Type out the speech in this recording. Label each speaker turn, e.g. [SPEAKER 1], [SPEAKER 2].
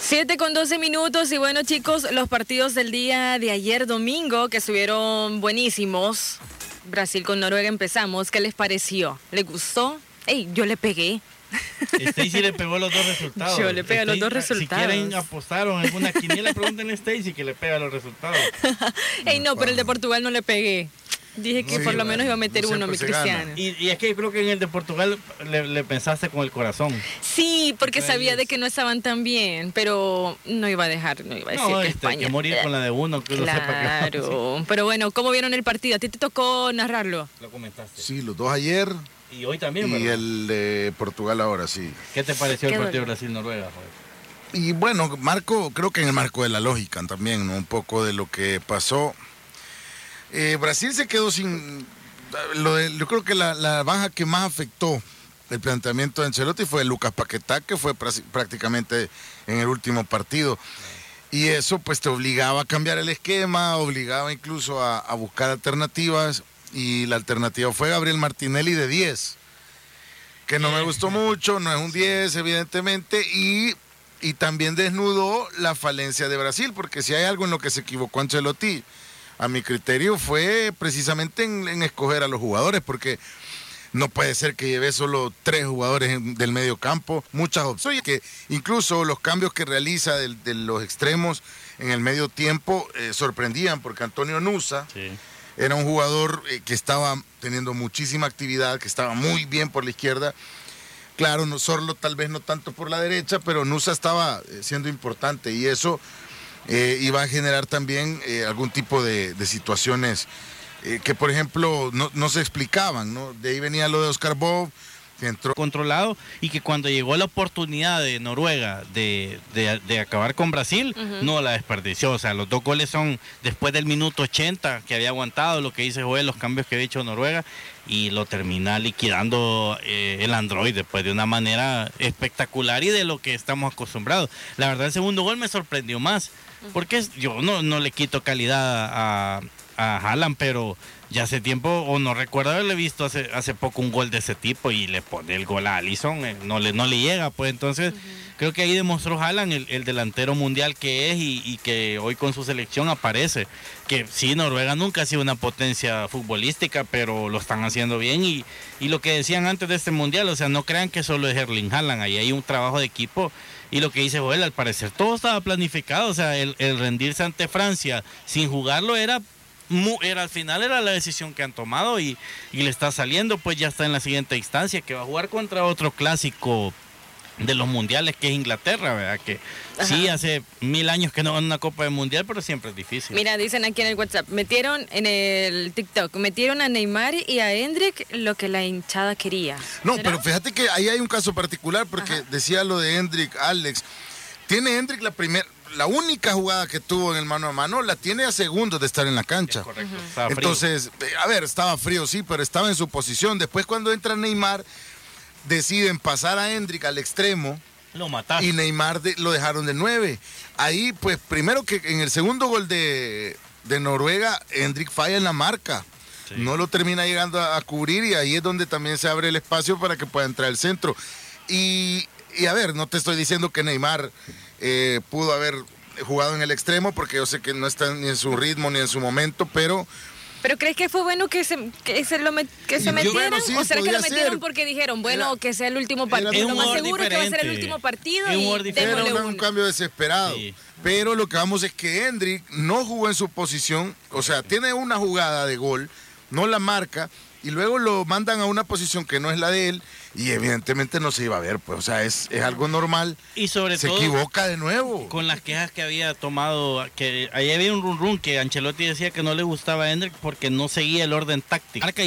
[SPEAKER 1] 7:12 y bueno, chicos, los partidos del día de ayer domingo que estuvieron buenísimos. Brasil con Noruega empezamos. ¿Qué les pareció? ¿Les gustó? ¡Ey, yo le pegué!
[SPEAKER 2] Stacy le pegó los dos resultados.
[SPEAKER 1] Yo le pegué los dos resultados.
[SPEAKER 2] Si quieren apostar o en alguna quiniela, pregúntenle a Stacy que le pega los resultados.
[SPEAKER 1] ¡Ey, no, pero el de Portugal no le pegué! Dije que por lo menos iba a meter uno, mi Cristiano.
[SPEAKER 2] Y es que yo creo que en el de Portugal le pensaste con el corazón.
[SPEAKER 1] Sí, porque sabía de que no estaban tan bien, pero no iba a decir que España.
[SPEAKER 2] Que morir con la de uno, que
[SPEAKER 1] claro,
[SPEAKER 2] uno sepa que
[SPEAKER 1] sí. Pero bueno, ¿cómo vieron el partido? ¿A ti te tocó narrarlo?
[SPEAKER 2] Lo comentaste.
[SPEAKER 3] Sí, los dos ayer.
[SPEAKER 2] Y hoy también,
[SPEAKER 3] ¿verdad?
[SPEAKER 2] Y
[SPEAKER 3] el de Portugal ahora, sí.
[SPEAKER 2] ¿Qué te pareció el partido Brasil-Noruega?
[SPEAKER 3] Y bueno, creo que en el marco de la lógica también, ¿no? Un poco de lo que pasó. Brasil se quedó sin... yo creo que la baja que más afectó el planteamiento de Ancelotti fue Lucas Paquetá, que fue prácticamente en el último partido. Y eso pues te obligaba a cambiar el esquema, obligaba incluso a buscar alternativas. Y la alternativa fue Gabriel Martinelli de 10, que no me gustó mucho, no es un 10 evidentemente, y también desnudó la falencia de Brasil, porque si hay algo en lo que se equivocó Ancelotti, a mi criterio, fue precisamente en escoger a los jugadores, porque no puede ser que lleve solo 3 jugadores del medio campo, muchas opciones, que incluso los cambios que realiza de los extremos en el medio tiempo sorprendían, porque Antonio Nusa... Sí. Era un jugador que estaba teniendo muchísima actividad, que estaba muy bien por la izquierda. Claro, Sorlo tal vez no tanto por la derecha, pero Nusa estaba siendo importante y eso iba a generar también algún tipo de situaciones que, por ejemplo, no se explicaban, ¿no? De ahí venía lo de Oscar Bob, que entró
[SPEAKER 2] controlado, y que cuando llegó la oportunidad de Noruega de acabar con Brasil, no la desperdició. O sea, los 2 goles son después del minuto 80 que había aguantado, lo que dice Joel, los cambios que había hecho Noruega, y lo termina liquidando el Android después de una manera espectacular y de lo que estamos acostumbrados. La verdad, el segundo gol me sorprendió más, porque yo no le quito calidad a Haaland, pero ya hace tiempo, o no recuerdo haberle visto hace poco un gol de ese tipo, y le pone el gol a Alisson, no le llega, pues entonces creo que ahí demostró Haaland el delantero mundial que es, y que hoy con su selección aparece, que sí, Noruega nunca ha sido una potencia futbolística, pero lo están haciendo bien, y lo que decían antes de este mundial, o sea, no crean que solo es Erling Haaland, ahí hay un trabajo de equipo. Y lo que dice Joel, al parecer todo estaba planificado, o sea, el rendirse ante Francia sin jugarlo al final era la decisión que han tomado, y le está saliendo, pues ya está en la siguiente instancia, que va a jugar contra otro clásico de los mundiales, que es Inglaterra, ¿verdad? Que sí, hace 1000 años que no van a una Copa del Mundial, pero siempre es difícil.
[SPEAKER 1] Mira, dicen aquí en el WhatsApp, metieron en el TikTok, metieron a Neymar y a Endrick lo que la hinchada quería.
[SPEAKER 3] No,
[SPEAKER 1] ¿será?
[SPEAKER 3] Pero fíjate que ahí hay un caso particular, porque decía lo de Endrick, Alex. Tiene Endrick la única jugada que tuvo en el mano a mano, la tiene a segundos de estar en la cancha.
[SPEAKER 2] Correcto.
[SPEAKER 3] Entonces, estaba frío, sí, pero estaba en su posición. Después, cuando entra Neymar, deciden pasar a Endrick al extremo.
[SPEAKER 2] Lo mataron.
[SPEAKER 3] Y Neymar lo dejaron de 9. Ahí, pues, primero que en el segundo gol de Noruega, Endrick falla en la marca. Sí. No lo termina llegando a cubrir, y ahí es donde también se abre el espacio para que pueda entrar el centro. Y a ver, no te estoy diciendo que Neymar pudo haber jugado en el extremo, porque yo sé que no está ni en su ritmo ni en su momento, pero
[SPEAKER 1] ¿crees que fue bueno que se metieran?
[SPEAKER 3] Bueno, sí,
[SPEAKER 1] ¿O será que lo metieron
[SPEAKER 3] ser.
[SPEAKER 1] porque dijeron, que sea el último partido? Lo más seguro es que va a ser el último partido,
[SPEAKER 3] era un cambio desesperado. Sí. Pero lo que vamos es que Endrick no jugó en su posición, o sea, tiene una jugada de gol, no la marca, y luego lo mandan a una posición que no es la de él, y evidentemente no se iba a ver, pues, o sea, es algo normal.
[SPEAKER 2] Y sobre
[SPEAKER 3] se
[SPEAKER 2] todo,
[SPEAKER 3] equivoca de nuevo.
[SPEAKER 2] Con las quejas que había tomado, que ahí había un run que Ancelotti decía que no le gustaba a Endrick porque no seguía el orden táctico.